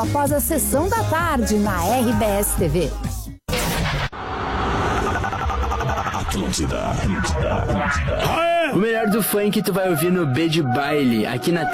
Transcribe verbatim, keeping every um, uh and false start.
Após a sessão da tarde na R B S T V. Atlântida, Atlântida, Atlântida. O melhor do funk tu vai ouvir no B de Baile, aqui na